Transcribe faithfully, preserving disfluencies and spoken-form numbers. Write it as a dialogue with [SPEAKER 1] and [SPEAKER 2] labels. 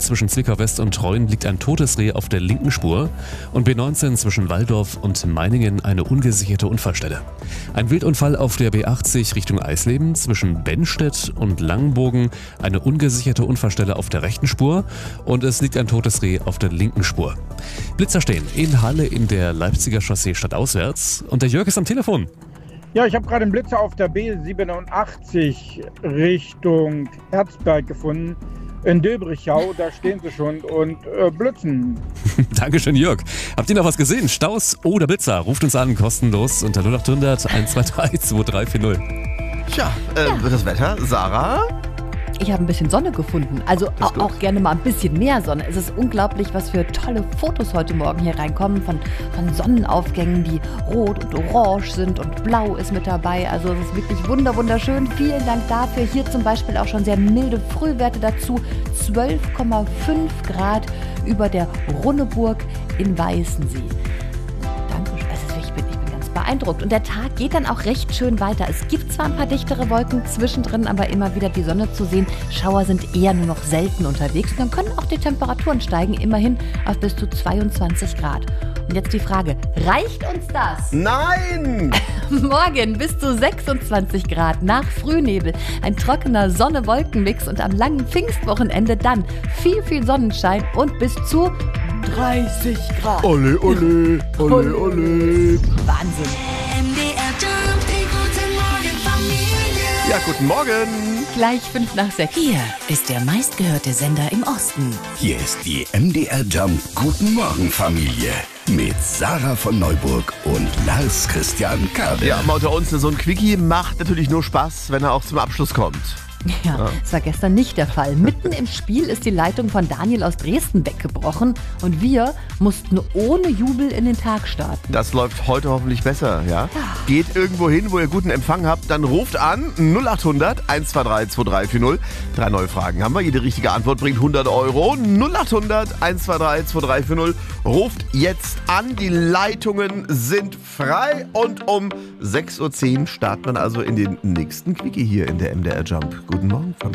[SPEAKER 1] zwischen Zwickau West und Treuen liegt ein totes Reh auf der linken Spur und B neunzehn zwischen Walldorf und Meiningen eine ungesicherte Unfallstelle. Ein Wildunfall auf der B achtzig Richtung Eisleben zwischen Bennstedt und Langenbogen, eine ungesicherte Unfallstelle auf der rechten Spur und es liegt ein totes Reh auf der linken Spur. Blitzer stehen in Halle in der Leipziger Chaussee stadtauswärts und der Jörg ist am Telefon.
[SPEAKER 2] Ja, ich habe gerade einen Blitzer auf der B siebenundachtzig Richtung Herzberg gefunden. In Döbrichau, da stehen sie schon und äh, blitzen.
[SPEAKER 1] Dankeschön, Jörg. Habt ihr noch was gesehen? Staus oder Blitzer? Ruft uns an, kostenlos unter null acht hundert eins zwei drei zwei drei vier null.
[SPEAKER 3] Tja, äh, ja. Das Wetter, Sarah?
[SPEAKER 4] Ich habe ein bisschen Sonne gefunden, also auch, auch gerne mal ein bisschen mehr Sonne. Es ist unglaublich, was für tolle Fotos heute Morgen hier reinkommen von, von Sonnenaufgängen, die rot und orange sind und blau ist mit dabei. Also es ist wirklich wunder wunderschön. Vielen Dank dafür. Hier zum Beispiel auch schon sehr milde Frühwerte dazu. zwölf Komma fünf Grad über der Runneburg in Weißensee. Danke. Also ich bin, ich bin ganz beeindruckt. Und der Tag geht dann auch recht schön weiter. Es gibt zwar ein paar dichtere Wolken zwischendrin, aber immer wieder die Sonne zu sehen. Schauer sind eher nur noch selten unterwegs. Und dann können auch die Temperaturen steigen, immerhin auf bis zu zweiundzwanzig Grad. Und jetzt die Frage, reicht uns das?
[SPEAKER 3] Nein!
[SPEAKER 4] Morgen bis zu sechsundzwanzig Grad nach Frühnebel. Ein trockener Sonne-Wolken-Mix und am langen Pfingstwochenende dann viel, viel Sonnenschein und bis zu dreißig Grad.
[SPEAKER 3] Ole, ole, ole, ole.
[SPEAKER 4] Wahnsinn.
[SPEAKER 5] M D R Jump, die guten Morgen Familie.
[SPEAKER 3] Ja, guten Morgen.
[SPEAKER 4] Gleich fünf nach sechs.
[SPEAKER 5] Hier ist der meistgehörte Sender im Osten.
[SPEAKER 6] Hier ist die M D R Jump Guten Morgen Familie mit Sarah von Neuburg und Lars Christian Kade.
[SPEAKER 3] Ja, mal unter uns, so ein Quickie macht natürlich nur Spaß, wenn er auch zum Abschluss kommt.
[SPEAKER 4] Ja, das war gestern nicht der Fall. Mitten im Spiel ist die Leitung von Daniel aus Dresden weggebrochen und wir mussten ohne Jubel in den Tag starten.
[SPEAKER 3] Das läuft heute hoffentlich besser, ja? ja. Geht irgendwo hin, wo ihr guten Empfang habt, dann ruft an null acht hundert eins zwei drei zwei drei vier null. Drei neue Fragen haben wir. Jede richtige Antwort bringt hundert Euro. null acht hundert eins zwei drei zwei drei vier null. Ruft jetzt an. Die Leitungen sind frei und um sechs Uhr zehn startet man also in den nächsten Quickie hier in der M D R Jump. Guten Morgen, Familie.